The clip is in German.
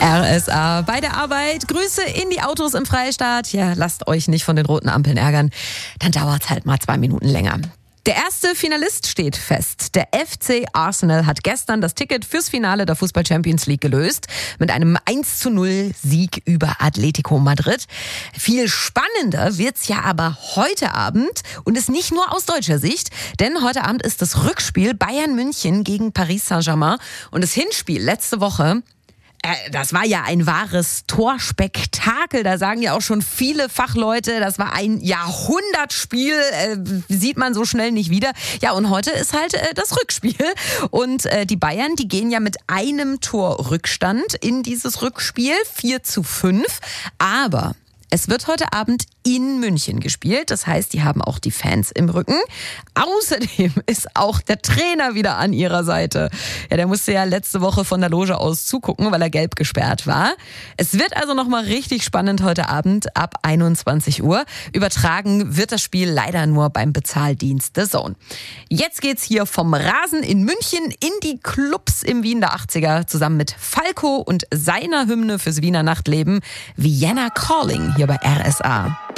RSA bei der Arbeit. Grüße in die Autos im Freistaat. Ja, lasst euch nicht von den roten Ampeln ärgern. Dann dauert's halt mal 2 Minuten länger. Der erste Finalist steht fest. Der FC Arsenal hat gestern das Ticket fürs Finale der Fußball Champions League gelöst. Mit einem 1:0 Sieg über Atletico Madrid. Viel spannender wird's ja aber heute Abend und ist nicht nur aus deutscher Sicht. Denn heute Abend ist das Rückspiel Bayern München gegen Paris Saint-Germain. Und das Hinspiel letzte Woche, das war ja ein wahres Torspektakel. Da sagen ja auch schon viele Fachleute, das war ein Jahrhundertspiel, sieht man so schnell nicht wieder. Ja, und heute ist halt das Rückspiel. Und die Bayern, die gehen ja mit einem Tor Rückstand in dieses Rückspiel, 4:5. Aber es wird heute Abend in München gespielt. Das heißt, die haben auch die Fans im Rücken. Außerdem ist auch der Trainer wieder an ihrer Seite. Ja, der musste ja letzte Woche von der Loge aus zugucken, weil er gelb gesperrt war. Es wird also nochmal richtig spannend heute Abend ab 21 Uhr. Übertragen wird das Spiel leider nur beim Bezahldienst DAZN. Jetzt geht's hier vom Rasen in München in die Clubs im Wien der 80er zusammen mit Falco und seiner Hymne fürs Wiener Nachtleben, Vienna Calling, hier bei RSA.